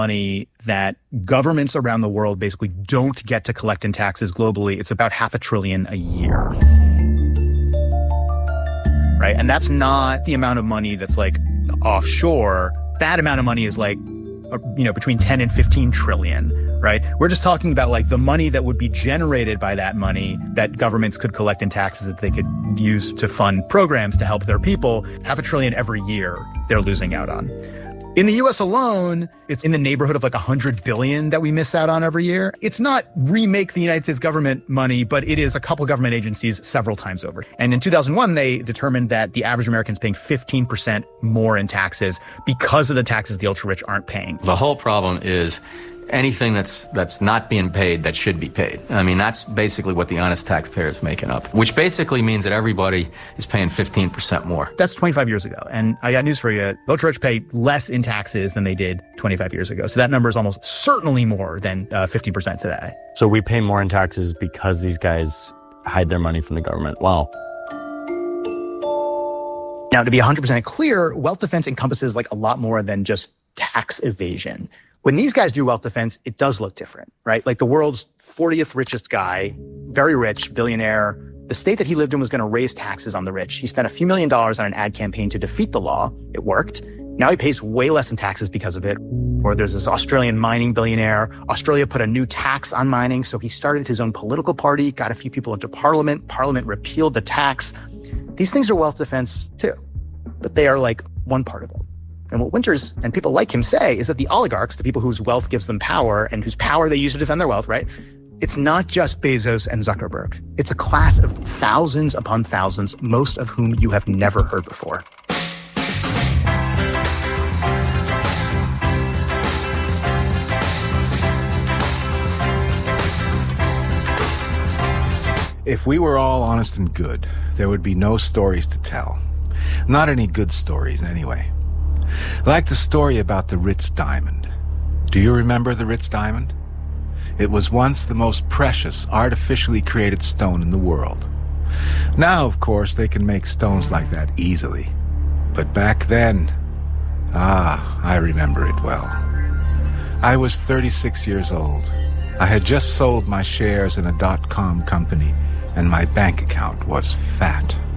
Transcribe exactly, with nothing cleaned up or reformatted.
money that governments around the world basically don't get to collect in taxes globally. It's about half a trillion a year. Right? And that's not the amount of money that's like offshore. That amount of money is like, you know, between ten and fifteen trillion, right? We're just talking about like the money that would be generated by that money that governments could collect in taxes that they could use to fund programs to help their people. Half a trillion every year they're losing out on. In the U S alone, it's in the neighborhood of like one hundred billion that we miss out on every year. It's not remake the United States government money, but it is a couple government agencies several times over. And in two thousand one, they determined that the average American is paying fifteen percent more in taxes because of the taxes the ultra-rich aren't paying. The whole problem is anything that's that's not being paid that should be paid. I mean, that's basically what the honest taxpayer is making up, which basically means that everybody is paying fifteen percent more. That's twenty-five years ago. And I got news for you. The ultra-rich pay less in taxes than they did twenty-five years ago. So that number is almost certainly more than uh, fifteen percent today. So we pay more in taxes because these guys hide their money from the government. Wow. Now, to be one hundred percent clear, wealth defense encompasses like a lot more than just tax evasion. When these guys do wealth defense, it does look different, right? Like the world's fortieth richest guy, very rich, billionaire. The state that he lived in was going to raise taxes on the rich. He spent a few million dollars on an ad campaign to defeat the law. It worked. Now he pays way less in taxes because of it. Or there's this Australian mining billionaire. Australia put a new tax on mining, so he started his own political party, got a few people into parliament. Parliament repealed the tax. These things are wealth defense too, but they are like one part of it. And what Winters and people like him say is that the oligarchs, the people whose wealth gives them power and whose power they use to defend their wealth, right? It's not just Bezos and Zuckerberg. It's a class of thousands upon thousands, most of whom you have never heard before. If we were all honest and good, there would be no stories to tell. Not any good stories, anyway. Like the story about the Ritz diamond. Do you remember the Ritz diamond? It was once the most precious, artificially created stone in the world. Now, of course, they can make stones like that easily. But back then, ah, I remember it well. I was thirty-six years old. I had just sold my shares in a dot-com company, and my bank account was fat.